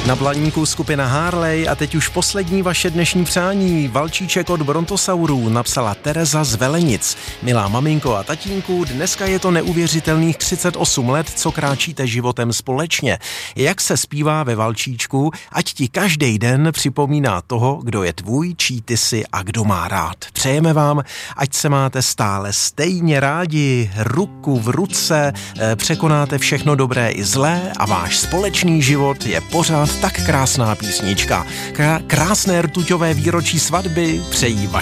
Na Blaníku skupina Harley a teď už poslední vaše dnešní přání. Valčíček od Brontosaurů napsala Tereza z Velenic. Milá maminko a tatínku, dneska je to neuvěřitelných 38 let, co kráčíte životem společně. Jak se zpívá ve Valčíčku, ať ti každý den připomíná toho, kdo je tvůj, čí ty jsi a kdo má rád. Přejeme vám, ať se máte stále stejně rádi, ruku v ruce, překonáte všechno dobré i zlé a váš společný život je pořád tak krásná písnička. Krásné rtuťové výročí svatby přejí vaše